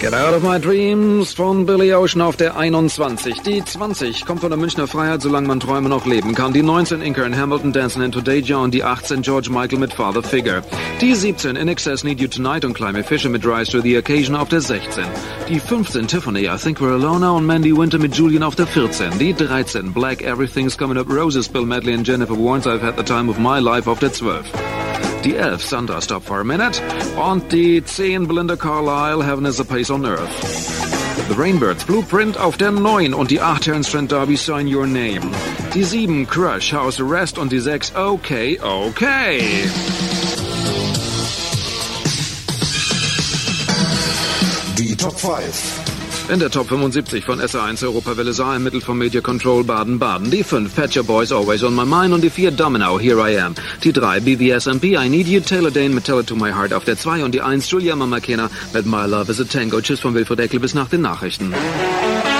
Get Out of My Dreams von Billy Ocean auf der 21. Die 20 kommt von der Münchner Freiheit, solange man Träume noch leben kann. Die 19 Inca and Hamilton, Dancing in Today John. Die 18 George Michael mit Father Figure. Die 17 In Excess, Need You Tonight und Climate Fisher mit Rise to the Occasion auf der 16. Die 15 Tiffany, I Think We're Alone Now und Mandy Winter mit Julian auf der 14. Die 13 Black, Everything's Coming Up Roses, Bill Medley und Jennifer Warnes, I've Had the Time of My Life auf der 12. Die 11 Sandra, Stop for a Minute. Und die 10 Belinda Carlisle, Heaven is a Place on Earth. The Rainbirds, Blueprint auf der 9 und die 8 Terence Trent D'Arby, Sign Your Name. Die 7 Crush, House Arrest und die 6 Okay, Okay. Die Top 5. In der Top 75 von SR1 Europawelle Saar im Mittel vom Media Control Baden-Baden. Die 5 Pet Shop Boys, Always on My Mind und die 4 Domino, Here I Am. Die 3 BVSMP, I Need You, Taylor Dane mit Tell It to My Heart auf der 2 und die 1 Julia Mamakena mit My Love is a Tango. Tschüss von Wilfried Eckel bis nach den Nachrichten.